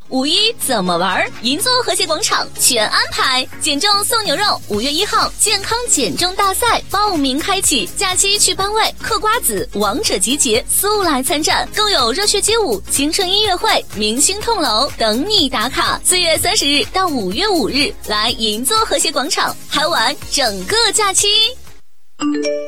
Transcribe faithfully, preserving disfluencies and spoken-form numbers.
五一怎么玩？银座和谐广场全安排，减重送牛肉，五月一号健康减重大赛报名开启，假期去班委、嗑瓜子、王者集结，速来参战，更有热血街舞、青春音乐会、明星痛楼等你打卡。四月三十日到五月五日，来银座和谐广场，还玩整个假期。